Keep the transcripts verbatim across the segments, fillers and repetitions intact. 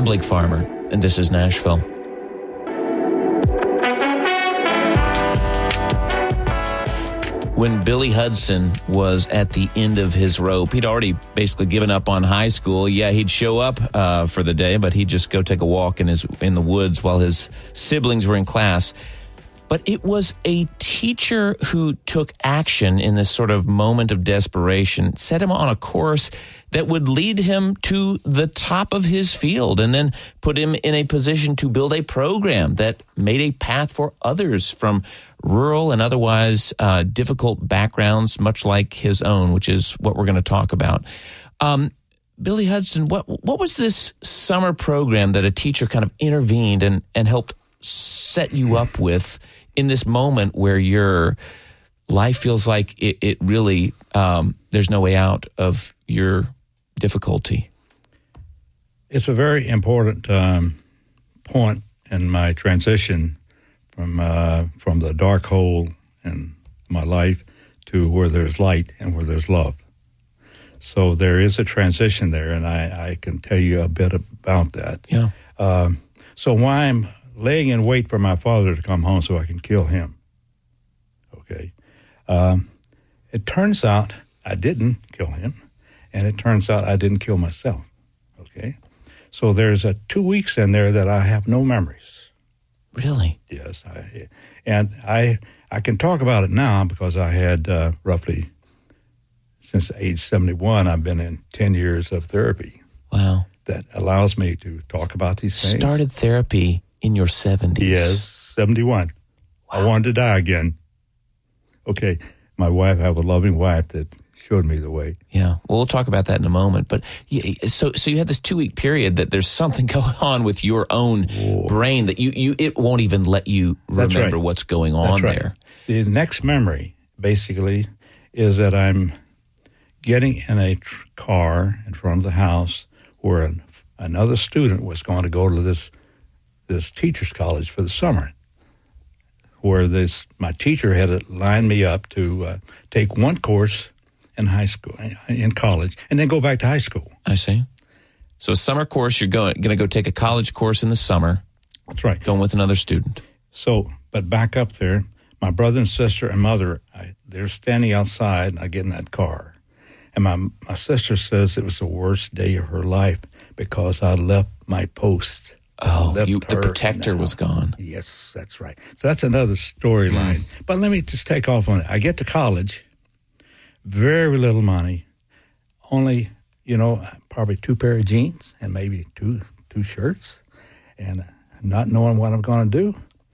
Blake Farmer, and this is Nashville. When Billy Hudson was at the end of his rope, he'd already basically given up on high school. Yeah, he'd show up uh, for the day, but he'd just go take a walk in his in the woods while his siblings were in class. But it was a teacher who took action in this sort of moment of desperation, set him on a course that would lead him to the top of his field and then put him in a position to build a program that made a path for others from rural and otherwise uh, difficult backgrounds, much like his own, which is what we're going to talk about. Um, Billy Hudson, what what was this summer program that a teacher kind of intervened and, and helped set you up with in this moment where your life feels like it, it really, um, there's no way out of your difficulty? It's a very important um, point in my transition from uh, from the dark hole in my life to where there's light and where there's love. So there is a transition there, and I, I can tell you a bit about that. Yeah. Um, so why I'm laying in wait for my father to come home so I can kill him. Okay. Um, it turns out I didn't kill him, and it turns out I didn't kill myself. Okay. So there's a two weeks in there that I have no memories. Really? Yes. I, and I I can talk about it now because I had uh, roughly, since age seventy-one, I've been in ten years of therapy. Wow. That allows me to talk about these things. Started therapy in your seventies. Yes, seventy-one. Wow. I wanted to die again. Okay, my wife, I have a loving wife that showed me the way. Yeah, well, we'll talk about that in a moment. But yeah, so so you had this two-week period that there's something going on with your own Whoa. brain that you, you it won't even let you remember right. what's going on right. there. The next memory, basically, is that I'm getting in a tr- car in front of the house where an, another student was going to go to this this teacher's college for the summer, where this my teacher had lined me up to uh, take one course in high school, in college, and then go back to high school. I see. So a summer course, you're going, going to go take a college course in the summer. That's right. Going with another student. So, but back up there, my brother and sister and mother, I, they're standing outside, and I get in that car. And my, my sister says it was the worst day of her life because I left my post. Oh, you, the protector was gone. Yes, that's right. So that's another storyline. Mm. But let me just take off on it. I get to college. Very little money, only, you know, probably two pair of jeans and maybe two two shirts, and not knowing what I'm going to do.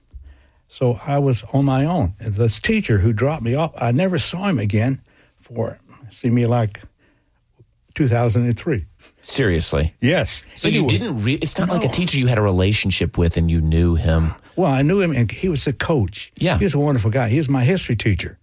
So I was on my own. And this teacher who dropped me off, I never saw him again for, see me like two thousand three. Seriously? Yes. So anyway, you didn't, re- it's not no. like a teacher you had a relationship with and you knew him. Well, I knew him, and he was a coach. Yeah. He was a wonderful guy. He was my history teacher.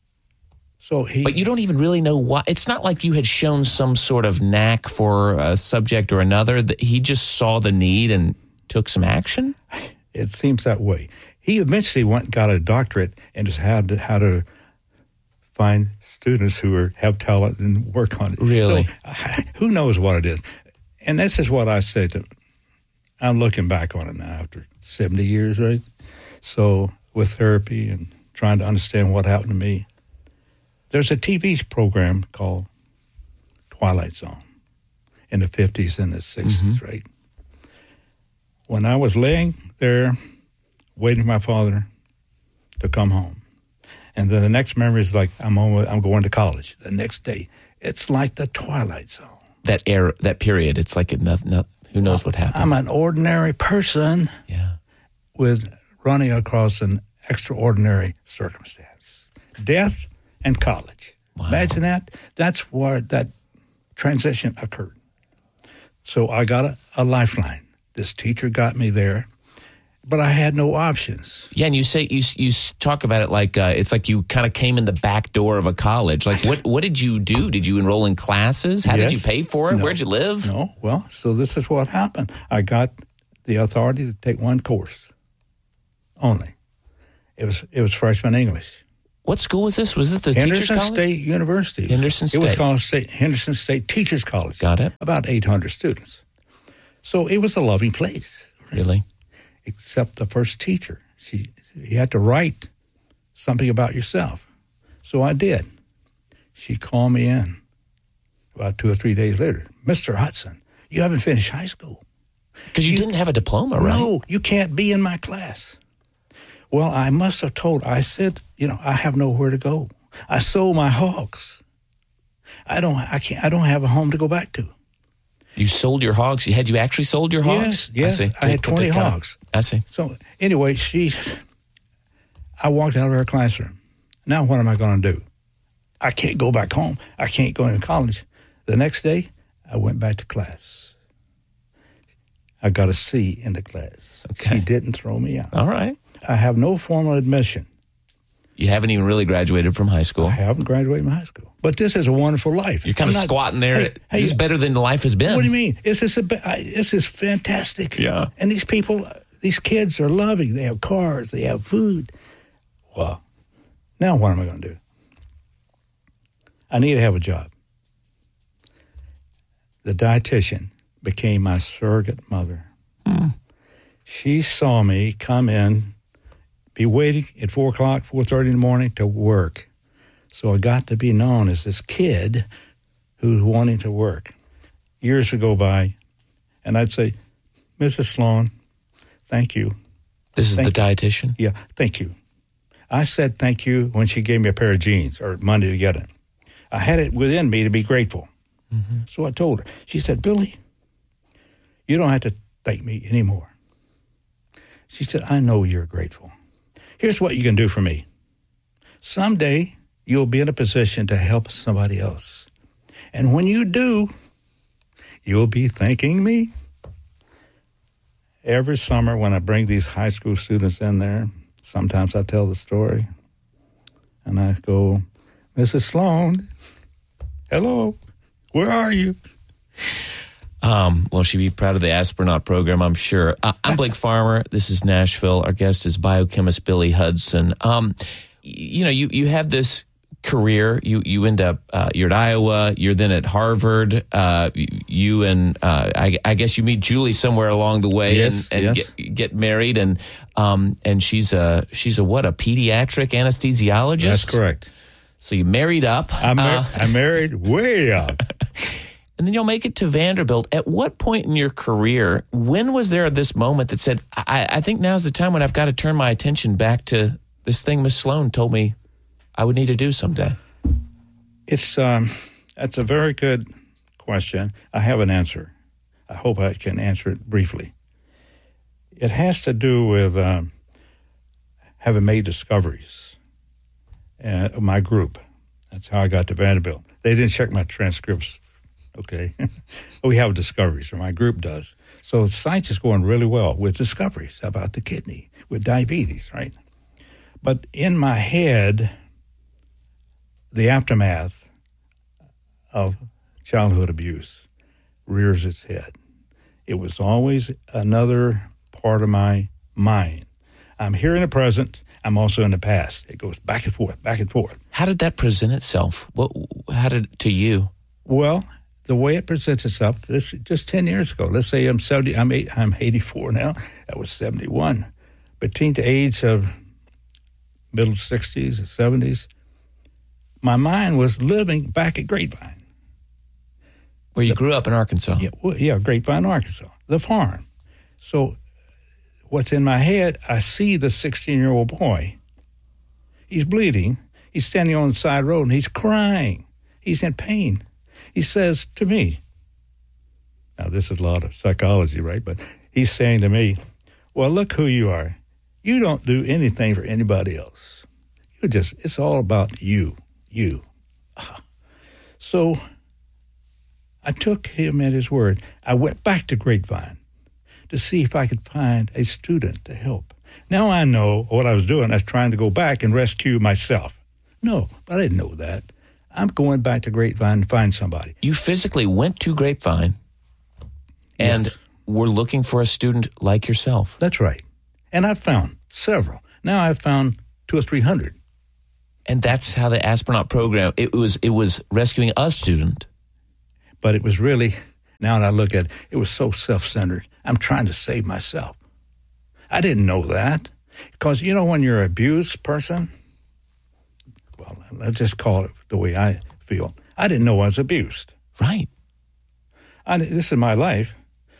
So he, but you don't even really know why. It's not like you had shown some sort of knack for a subject or another. That he just saw the need and took some action? It seems that way. He eventually went and got a doctorate and just had to, how to find students who are, have talent and work on it. Really? So, who knows what it is? And this is what I say to, I'm looking back on it now after seventy years, right? So with therapy and trying to understand what happened to me, there's a T V program called Twilight Zone in the fifties and the sixties, mm-hmm. right? When I was laying there waiting for my father to come home, and then the next memory is like I'm on, I'm going to college the next day. It's like the Twilight Zone. That era, that period, it's like it, not, not, who knows what happened. I'm an ordinary person yeah. with running across an extraordinary circumstance. Death and college. Wow. Imagine that. That's where that transition occurred. So I got a, a lifeline. This teacher got me there, but I had no options. Yeah, and you say you you talk about it like uh, it's like you kind of came in the back door of a college. Like, what what did you do? Did you enroll in classes? How yes. did you pay for it? No. Where'd you live? No. Well, so this is what happened. I got the authority to take one course only. It was it was freshman English. What school was this? Was it the Henderson Teachers College? State University. Henderson State. It was called State, Henderson State Teachers College. Got it. About eight hundred students. So it was a loving place. Really? Except the first teacher. She, you had to write something about yourself. So I did. She called me in about two or three days later. Mister Hudson, you haven't finished high school. Because you, you didn't have a diploma, right? No, you can't be in my class. Well, I must have told, I said, you know, I have nowhere to go. I sold my hogs. I don't, I can't, I don't have a home to go back to. You sold your hogs? You had you actually sold your hogs? Yes, yes. I, see. I had To- to- twenty to- hogs. I see. So anyway, she, I walked out of her classroom. Now what am I going to do? I can't go back home. I can't go into college. The next day, I went back to class. I got a C in the class. Okay. She didn't throw me out. All right. I have no formal admission. You haven't even really graduated from high school. I haven't graduated from high school. But this is a wonderful life. You're kind I'm of not- squatting there. Hey, hey, This is better than life has been. What do you mean? This is, a, this is fantastic. Yeah. And these people, these kids are loving. They have cars. They have food. Well, now what am I going to do? I need to have a job. The dietitian became my surrogate mother. Hmm. She saw me come in, be waiting at four o'clock, four thirty in the morning to work. So I got to be known as this kid who's wanting to work. Years would go by, and I'd say, Missus Sloan, thank you. This is Thank the dietitian? Yeah, thank you. I said thank you when she gave me a pair of jeans or money to get it. I had it within me to be grateful. Mm-hmm. So I told her. She said, Billy, you don't have to thank me anymore. She said, I know you're grateful. Here's what you can do for me. Someday you'll be in a position to help somebody else. And when you do, you'll be thanking me. Every summer when I bring these high school students in there, sometimes I tell the story. And I go, Missus Sloan, hello, where are you? Um, well, she'd be proud of the Astronaut program, I'm sure. Uh, I'm Blake Farmer. This is Nashville. Our guest is biochemist Billy Hudson. Um, you know, you, you have this career. You you end up, uh, you're at Iowa. You're then at Harvard. Uh, you and uh, I, I guess you meet Julie somewhere along the way yes, and, and yes. get, get married. And um, and she's a she's a what a pediatric anesthesiologist. That's correct. So you married up. I, mar- uh, I married way up. And then you'll make it to Vanderbilt. At what point in your career, when was there this moment that said, I, I think now's the time when I've got to turn my attention back to this thing Miss Sloan told me I would need to do someday? It's um, that's a very good question. I have an answer. I hope I can answer it briefly. It has to do with um, having made discoveries. Uh, my group. That's how I got to Vanderbilt. They didn't check my transcripts. Okay. We have discoveries, or my group does. So science is going really well with discoveries about the kidney, with diabetes, right? But in my head, the aftermath of childhood abuse rears its head. It was always another part of my mind. I'm here in the present. I'm also in the past. It goes back and forth, back and forth. How did that present itself? What? How did to you? Well, the way it presents itself, this, just ten years ago. Let's say I'm seventy. I'm eight, I'm eighty-four now. That was seventy-one. Between the age of middle sixties and seventies, my mind was living back at Grapevine. Where you the, grew up in Arkansas? Yeah, well, yeah, Grapevine, Arkansas, the farm. So, what's in my head? I see the sixteen-year-old boy. He's bleeding. He's standing on the side road and he's crying. He's in pain. He says to me, now this is a lot of psychology, right? But he's saying to me, well, look who you are. You don't do anything for anybody else. You just, it's all about you, you. So I took him at his word. I went back to Grapevine to see if I could find a student to help. Now I know what I was doing. I was trying to go back and rescue myself. No, but I didn't know that. I'm going back to Grapevine to find somebody. You physically went to Grapevine and yes. were looking for a student like yourself. That's right. And I've found several. Now I've found two or three hundred. And that's how the Astronaut program, it was, it was rescuing a student. But it was really Now that I look at it, it was so self-centered. I'm trying to save myself. I didn't know that. Because, you know, when you're an abused person, well, let's just call it the way I feel. I didn't know I was abused. Right. I, this is my life.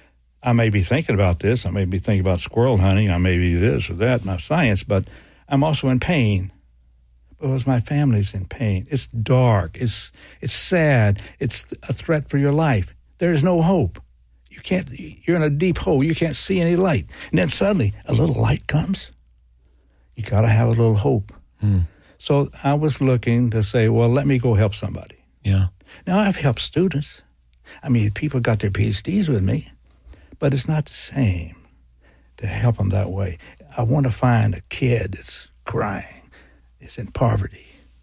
I may be thinking about this. I may be thinking about squirrel hunting. I may be this or that, my science, but I'm also in pain because my family's in pain. It's dark. It's it's sad. It's a threat for your life. There's no hope. You can't. You're in a deep hole. You can't see any light. And then suddenly a little light comes. You got to have a little hope. Mm. So I was looking to say, well, let me go help somebody. Yeah. Now, I've helped students. I mean, people got their P H Ds with me, but it's not the same to help them that way. I want to find a kid that's crying, is in poverty,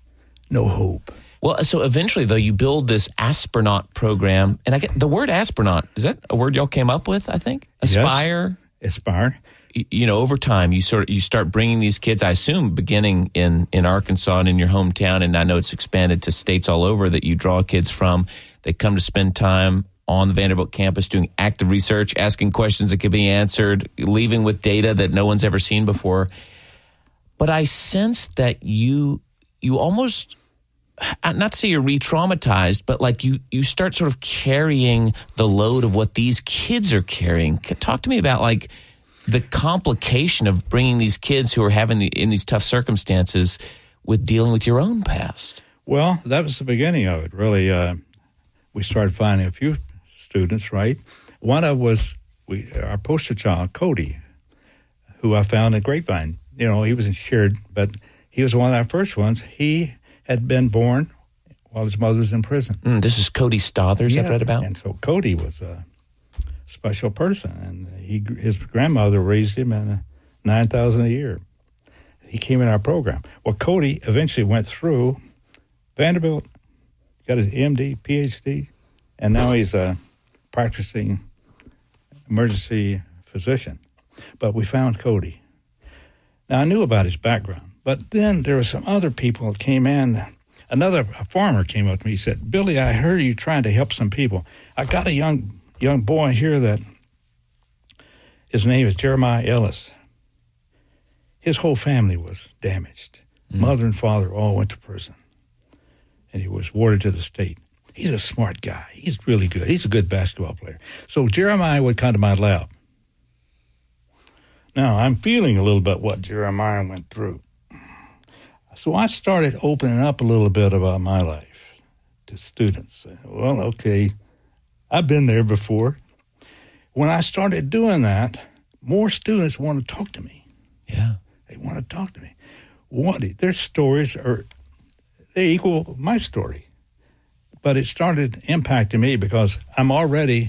no hope. Well, so eventually, though, you build this Aspernaut program. And I get the word Aspernaut, is that a word y'all came up with, I think? Aspire? Yes. Aspire. You know, over time, you sort of you start bringing these kids, I assume, beginning in, in Arkansas and in your hometown, and I know it's expanded to states all over that you draw kids from. They come to spend time on the Vanderbilt campus doing active research, asking questions that can be answered, leaving with data that no one's ever seen before. But I sense that you you almost, not to say you're re-traumatized, but like you, you start sort of carrying the load of what these kids are carrying. Talk to me about like the complication of bringing these kids who are having the, in these tough circumstances with dealing with your own past. Well, that was the beginning of it, really. Uh, we started finding a few students, right? One of was we, our poster child, Cody, who I found in Grapevine. You know, he was insured, but he was one of our first ones. He had been born while his mother was in prison. Mm, this is Cody Stothers yeah. I've read about. And so Cody was a special person, and he his grandmother raised him in nine thousand dollars a year. He came in our program. Well, Cody eventually went through Vanderbilt, got his M D, P H D, and now he's a practicing emergency physician. But we found Cody. Now, I knew about his background, but then there were some other people that came in. Another a farmer came up to me. He said, Billy, I heard you trying to help some people. I got a young young boy here that his name is Jeremiah Ellis. His whole family was damaged. Mm. Mother and father all went to prison, and he was warded to the state. He's a smart guy. He's really good. He's a good basketball player. So Jeremiah would come to my lab. Now, I'm feeling a little bit what Jeremiah went through. So I started opening up a little bit about my life to students. Well, okay, I've been there before. When I started doing that, more students want to talk to me. Yeah. They want to talk to me. What their stories are, they equal my story. But it started impacting me because I'm already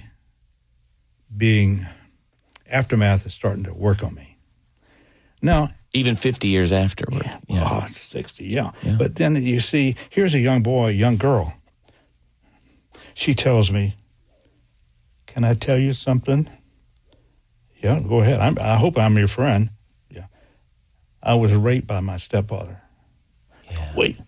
being, aftermath is starting to work on me. Now, even fifty years afterward. Yeah. Yeah. Oh, sixty, yeah. yeah. But then you see, here's a young boy, a young girl. She tells me, can I tell you something? Yeah, go ahead. I'm, I hope I'm your friend. Yeah. I was raped by my stepfather. Yeah. Wait.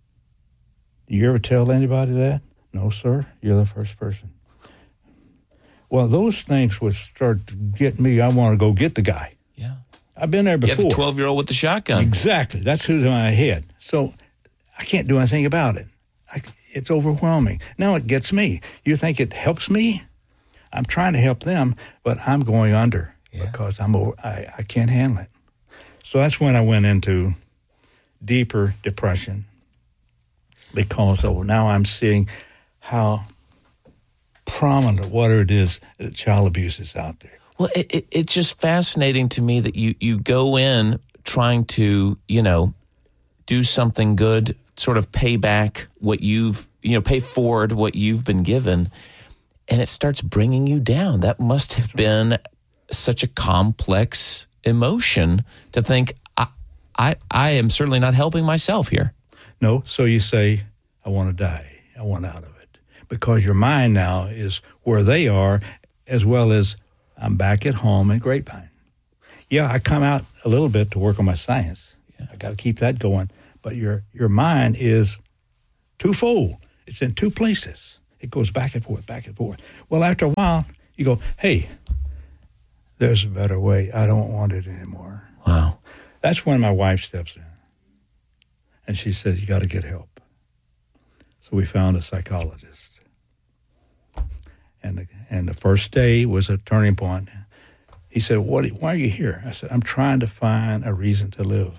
Do you ever tell anybody that? No, sir. You're the first person. Well, those things would start to get me. I want to go get the guy. Yeah. I've been there before. Yeah, the twelve-year-old with the shotgun. Exactly. That's who's in my head. So I can't do anything about it. I, it's overwhelming. Now it gets me. You think it helps me? I'm trying to help them, but I'm going under yeah. because I'm over, I, I can't handle it. So that's when I went into deeper depression because oh, now I'm seeing how prominent, whatever it is, that child abuse is out there. Well, it, it, it's just fascinating to me that you, you go in trying to, you know, do something good, sort of pay back what you've, you know, pay forward what you've been given, and it starts bringing you down. That must have been such a complex emotion to think, I, I, I am certainly not helping myself here. No, so you say, I want to die. I want out of it. Because your mind now is where they are, as well as I'm back at home in Grapevine. Yeah, I come out a little bit to work on my science. Yeah. I got to keep that going. But your your mind is twofold. It's in two places. It goes back and forth, back and forth. Well, after a while, you go, hey, there's a better way. I don't want it anymore. Wow. That's when my wife steps in. And she says, you got to get help. So we found a psychologist. And the, and the first day was a turning point. He said, what, why are you here? I said, I'm trying to find a reason to live.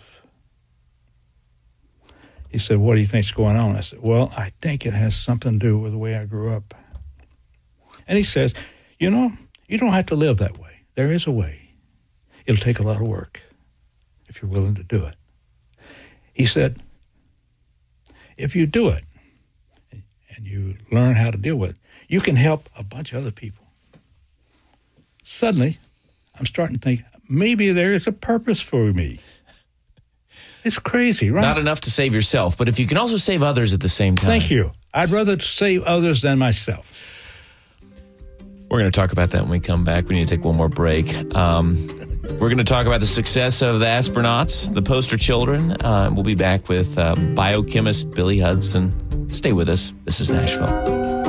He said, what do you think's going on? I said, well, I think it has something to do with the way I grew up. And he says, you know, you don't have to live that way. There is a way. It'll take a lot of work if you're willing to do it. He said, if you do it and you learn how to deal with it, you can help a bunch of other people. Suddenly, I'm starting to think, maybe there is a purpose for me. It's crazy, right? Not enough to save yourself, but if you can also save others at the same time. Thank you. I'd rather save others than myself. We're going to talk about that when we come back. We need to take one more break. Um, we're going to talk about the success of the astronauts, the poster children. Uh, we'll be back with uh, biochemist Billy Hudson. Stay with us. This is Nashville.